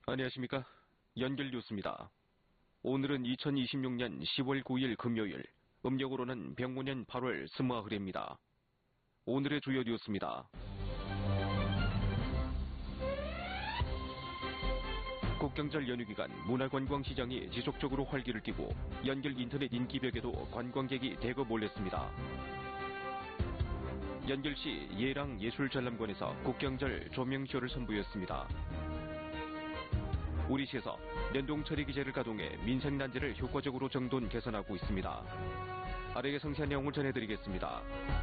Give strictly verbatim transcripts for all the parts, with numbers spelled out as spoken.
안녕하십니까. 연결 뉴스입니다. 오늘은 이천이십육 년 시월 구일 금요일, 음력으로는 병무년 팔월 스무하흘입니다. 오늘의 주요 뉴스입니다. 국경절 연휴 기간 문화관광시장이 지속적으로 활기를 띠고 연결 인터넷 인기벽에도 관광객이 대거 몰렸습니다. 연결시 예랑 예술전람관에서 국경절 조명쇼를 선보였습니다. 우리시에서 연동처리 기제를 가동해 민생난제를 효과적으로 정돈 개선하고 있습니다. 아래의 상세한 내용을 전해드리겠습니다.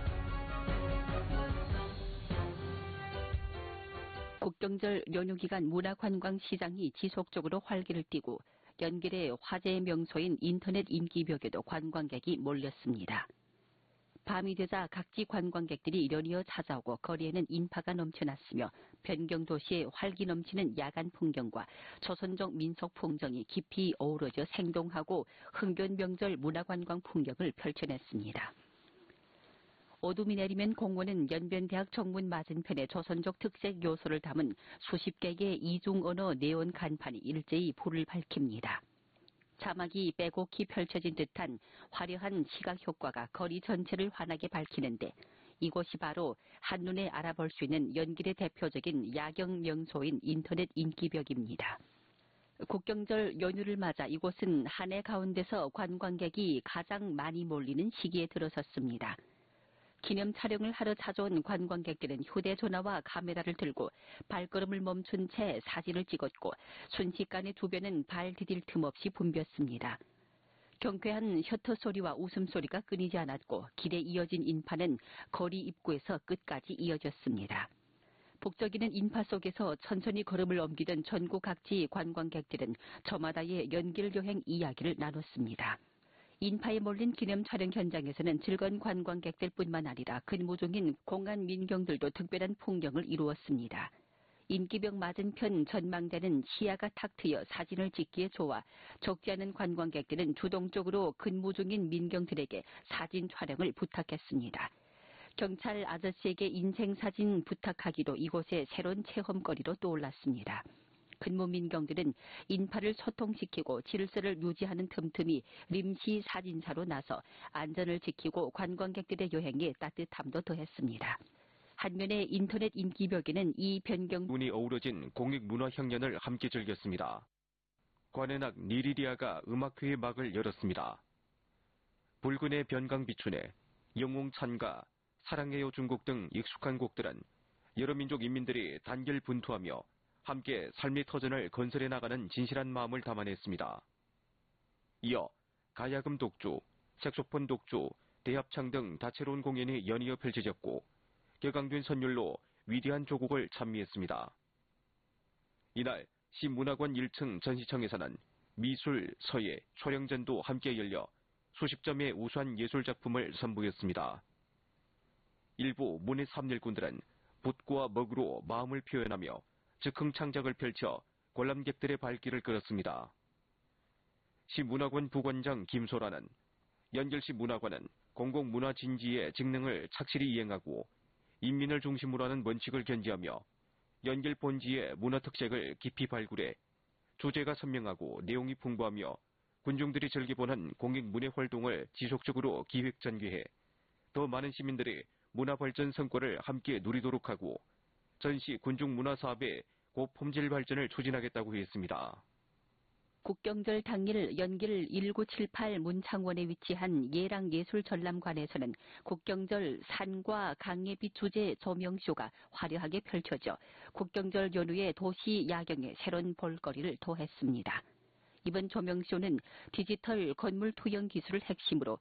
국경절 연휴 기간 문화관광시장이 지속적으로 활기를 띠고 연길의 화제의 명소인 인터넷 인기벽에도 관광객이 몰렸습니다. 밤이 되자 각지 관광객들이 연이어 찾아오고 거리에는 인파가 넘쳐났으며 변경도시의 활기 넘치는 야간 풍경과 조선족 민속 풍경이 깊이 어우러져 생동하고 흥겨운 명절 문화관광 풍경을 펼쳐냈습니다. 어둠이 내리면 공원은 연변대학 정문 맞은편에 조선족 특색 요소를 담은 수십 개의 이중언어 네온 간판이 일제히 불을 밝힙니다. 자막이 빼곡히 펼쳐진 듯한 화려한 시각 효과가 거리 전체를 환하게 밝히는데 이곳이 바로 한눈에 알아볼 수 있는 연길의 대표적인 야경 명소인 인터넷 인기벽입니다. 국경절 연휴를 맞아 이곳은 한 해 가운데서 관광객이 가장 많이 몰리는 시기에 들어섰습니다. 기념 촬영을 하러 찾아온 관광객들은 휴대전화와 카메라를 들고 발걸음을 멈춘 채 사진을 찍었고 순식간에 주변은 발 디딜 틈 없이 붐볐습니다. 경쾌한 셔터 소리와 웃음소리가 끊이지 않았고 길에 이어진 인파는 거리 입구에서 끝까지 이어졌습니다. 북적이는 인파 속에서 천천히 걸음을 옮기던 전국 각지 관광객들은 저마다의 연길 여행 이야기를 나눴습니다. 인파에 몰린 기념 촬영 현장에서는 즐거운 관광객들 뿐만 아니라 근무 중인 공안 민경들도 특별한 풍경을 이루었습니다. 인기벽 맞은편 전망대는 시야가 탁 트여 사진을 찍기에 좋아 적지 않은 관광객들은 주동적으로 근무 중인 민경들에게 사진 촬영을 부탁했습니다. 경찰 아저씨에게 인생사진 부탁하기도 이곳의 새로운 체험거리로 떠올랐습니다. 근무 민경들은 인파를 소통시키고 질서를 유지하는 틈틈이 림시 사진사로 나서 안전을 지키고 관광객들의 여행에 따뜻함도 더했습니다. 한면에 인터넷 인기벽에는 이 변경 운이 어우러진 공익문화향연을 함께 즐겼습니다. 관현악 니리리아가 음악회의 막을 열었습니다. 붉은의 변강비춘에 영웅찬가 사랑해요 중국 등 익숙한 곡들은 여러 민족 인민들이 단결 분투하며 함께 삶의 터전을 건설해 나가는 진실한 마음을 담아냈습니다. 이어 가야금 독주, 색소폰 독주, 대합창 등 다채로운 공연이 연이어 펼쳐졌고 격앙된 선율로 위대한 조국을 찬미했습니다. 이날 시문화관 일 층 전시청에서는 미술, 서예, 초령전도 함께 열려 수십 점의 우수한 예술작품을 선보였습니다. 일부 문예 삼일꾼들은 붓과 먹으로 마음을 표현하며 즉흥 창작을 펼쳐 관람객들의 발길을 끌었습니다. 시문화관 부관장 김소라는 연결시 문화관은 공공문화진지의 직능을 착실히 이행하고 인민을 중심으로 하는 원칙을 견지하며 연결 본지의 문화특색을 깊이 발굴해 주제가 선명하고 내용이 풍부하며 군중들이 즐겨보는 공익문예활동을 지속적으로 기획전개해 더 많은 시민들이 문화발전 성과를 함께 누리도록 하고 전시 군중문화사업의 고품질 발전을 추진하겠다고 했습니다. 국경절 당일 연길 일구칠팔 문창원에 위치한 예랑 예술전람관에서는 국경절 산과 강의 빛 주제 조명쇼가 화려하게 펼쳐져 국경절 연휴의 도시 야경에 새로운 볼거리를 더했습니다. 이번 조명쇼는 디지털 건물 투영 기술을 핵심으로